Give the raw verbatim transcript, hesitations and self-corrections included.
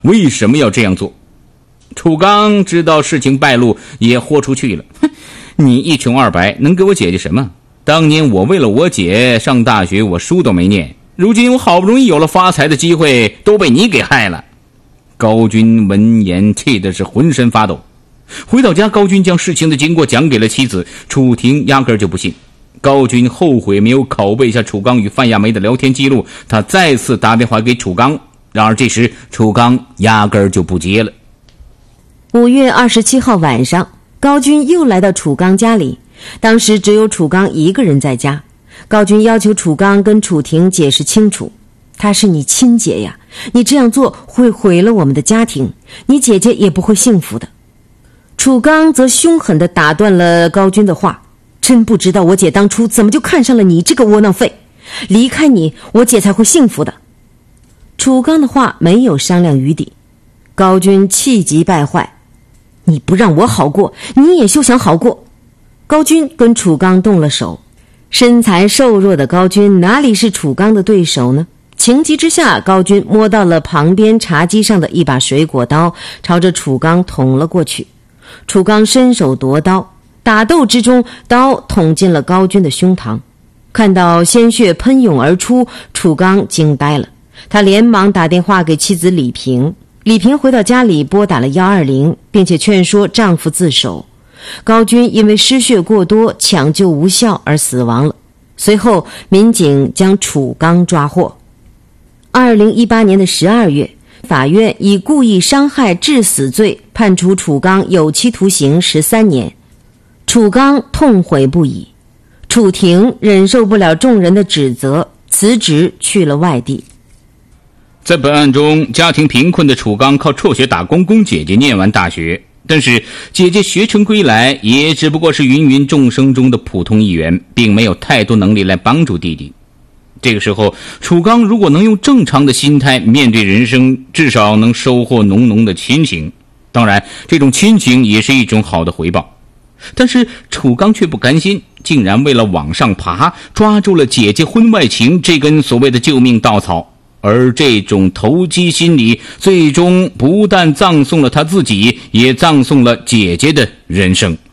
为什么要这样做？楚刚知道事情败露，也豁出去了。哼，你一穷二白，能给我姐姐什么？当年我为了我姐上大学，我书都没念，如今我好不容易有了发财的机会，都被你给害了。高军闻言气的是浑身发抖。回到家，高军将事情的经过讲给了妻子，楚婷压根就不信。高军后悔没有拷贝下楚刚与范亚梅的聊天记录，他再次打电话给楚刚，然而这时楚刚压根就不接了。 五月二十七号晚上，高军又来到楚刚家里，当时只有楚刚一个人在家。高军要求楚刚跟楚婷解释清楚，她是你亲姐呀，你这样做会毁了我们的家庭，你姐姐也不会幸福的。楚刚则凶狠地打断了高军的话，真不知道我姐当初怎么就看上了你这个窝囊废，离开你我姐才会幸福的。楚刚的话没有商量余地，高军气急败坏，你不让我好过，你也休想好过。高军跟楚刚动了手，身材瘦弱的高军哪里是楚刚的对手呢？情急之下，高军摸到了旁边茶几上的一把水果刀，朝着楚刚捅了过去。楚刚伸手夺刀，打斗之中，刀捅进了高军的胸膛。看到鲜血喷涌而出，楚刚惊呆了，他连忙打电话给妻子李萍。李萍回到家里拨打了一二零，并且劝说丈夫自首。高军因为失血过多，抢救无效而死亡了。随后民警将楚刚抓获。二零一八年的十二月，法院以故意伤害致死罪判处楚刚有期徒刑十三年。楚刚痛悔不已，楚婷忍受不了众人的指责，辞职去了外地。 在本案中，家庭贫困的楚刚靠辍学打工供姐姐念完大学，但是姐姐学成归来，也只不过是芸芸众生中的普通一员，并没有太多能力来帮助弟弟。这个时候，楚刚如果能用正常的心态面对人生，至少能收获浓浓的亲情。当然，这种亲情也是一种好的回报。但是楚刚却不甘心，竟然为了往上爬，抓住了姐姐婚外情这根所谓的救命稻草。而这种投机心理，最终不但葬送了他自己，也葬送了姐姐的人生。